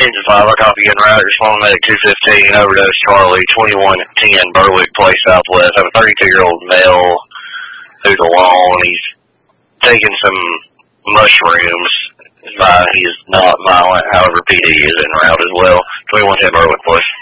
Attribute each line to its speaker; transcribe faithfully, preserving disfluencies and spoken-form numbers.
Speaker 1: Engine five, our copy in route, responding medic two fifteen, overdose Charlie, twenty-one ten, Berwick Place, Southwest. I have a thirty-two-year-old male who's alone. He's taking some mushrooms. Uh, he is not violent, however, P D is en route as well. twenty-one ten, Berwick Place.